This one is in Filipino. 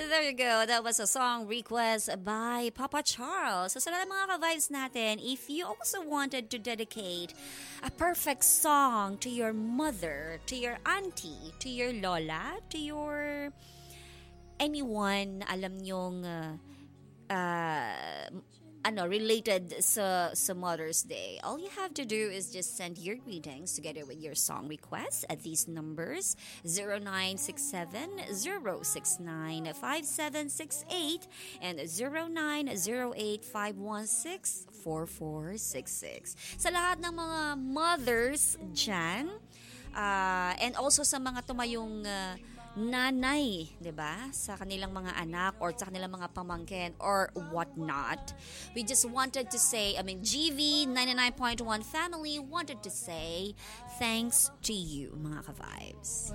There you go. That was a song request by Papa Charles. So sa lahat ng mga ka-vibes natin, if you also wanted to dedicate a perfect song to your mother, to your auntie, to your lola, to your anyone alam nyong related sa Mother's Day, all you have to do is just send your greetings together with your song requests at these numbers 0967-069-5768 and 0908-516-4466. Sa lahat ng mga mothers dyan, and also sa mga tumayong nanay, 'di ba? Sa kanilang mga anak or sa kanilang mga pamangkin or whatnot. We just wanted to say, GV 99.1 family wanted to say thanks to you, mga ka-vibes.